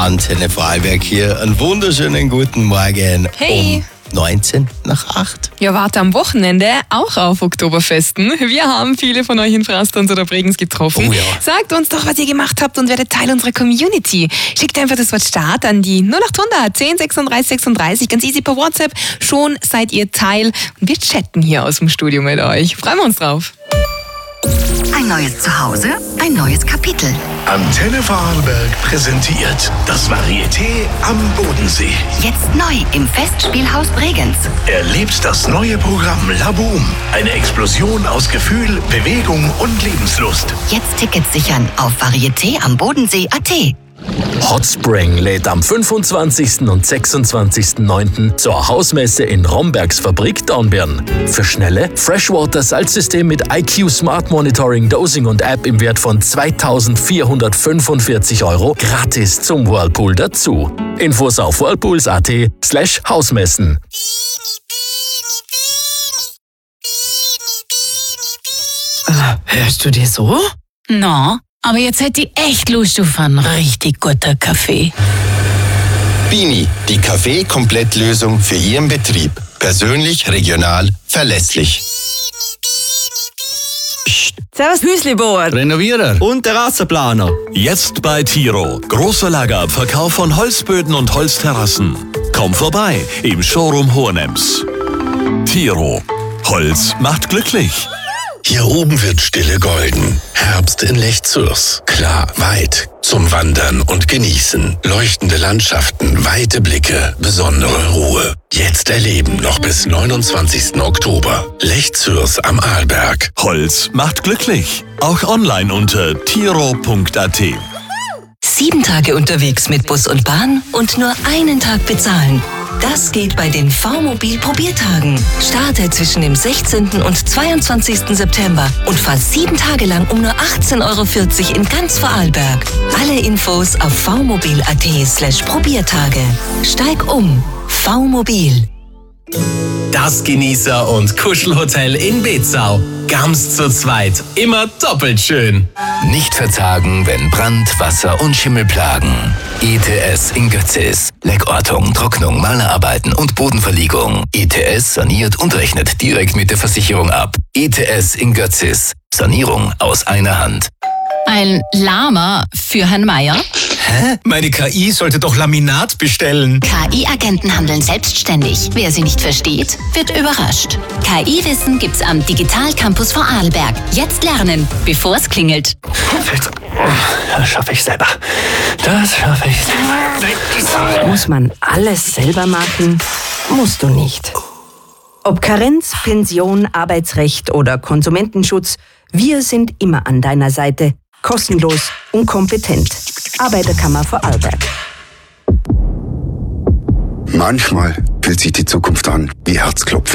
Antenne Vorarlberg hier. Einen wunderschönen guten Morgen. Hey. Um 7:19. Ja, warte am Wochenende auch auf Oktoberfesten. Wir haben viele von euch in Frasterns oder Bregenz getroffen. Oh ja. Sagt uns doch, was ihr gemacht habt und werdet Teil unserer Community. Schickt einfach das Wort Start an die 0800 10 36 36. Ganz easy per WhatsApp. Schon seid ihr Teil. Und wir chatten hier aus dem Studio mit euch. Freuen wir uns drauf. Ein neues Zuhause, ein neues Kapitel. Antenne Vorarlberg präsentiert das Varieté am Bodensee. Jetzt neu im Festspielhaus Bregenz. Erlebt das neue Programm La Boom. Eine Explosion aus Gefühl, Bewegung und Lebenslust. Jetzt Tickets sichern auf varietéambodensee.at. Hot Spring lädt am 25. und 26.09. zur Hausmesse in Rombergs Fabrik Dornbirn. Für schnelle Freshwater-Salzsystem mit IQ Smart Monitoring, Dosing und App im Wert von 2.445 € gratis zum Whirlpool dazu. Infos auf whirlpools.at/Hausmessen. Hörst du dir so? Na, aber jetzt hätte ich echt Lust auf einen richtig guten Kaffee. Bini, die Kaffee-Komplettlösung für Ihren Betrieb. Persönlich, regional, verlässlich. Servus Hüslibauer Renovierer und Terrassenplaner. Jetzt bei Tiro. Großer Lagerabverkauf von Holzböden und Holzterrassen. Komm vorbei im Showroom Hohenems. Tiro. Holz macht glücklich. Hier oben wird Stille golden. Herbst in Lech-Zürs. Klar, weit. Zum Wandern und Genießen. Leuchtende Landschaften, weite Blicke, besondere Ruhe. Jetzt erleben noch bis 29. Oktober. Lech-Zürs am Arlberg. Holz macht glücklich. Auch online unter tiro.at. 7 Tage unterwegs mit Bus und Bahn und nur einen Tag bezahlen. Das geht bei den V-Mobil Probiertagen. Starte zwischen dem 16. und 22. September und fahr 7 Tage lang um nur 18,40 € in ganz Vorarlberg. Alle Infos auf vmobil.at/Probiertage. Steig um. V-Mobil. Das Genießer- und Kuschelhotel in Betzau. Ganz zu zweit. Immer doppelt schön. Nicht verzagen, wenn Brand, Wasser und Schimmel plagen. ETS in Götzis. Leckortung, Trocknung, Malerarbeiten und Bodenverlegung. ETS saniert und rechnet direkt mit der Versicherung ab. ETS in Götzis. Sanierung aus einer Hand. Ein Lama für Herrn Meier. Hä? Meine KI sollte doch Laminat bestellen. KI-Agenten handeln selbstständig. Wer sie nicht versteht, wird überrascht. KI-Wissen gibt's am Digital Campus Vorarlberg. Jetzt lernen, bevor es klingelt. Das schaffe ich selber. Das schaffe ich selber. Muss man alles selber machen? Musst du nicht. Ob Karenz, Pension, Arbeitsrecht oder Konsumentenschutz, wir sind immer an deiner Seite. Kostenlos und kompetent. Arbeiterkammer Vorarlberg. Manchmal fühlt sich die Zukunft an wie Herzklopfen.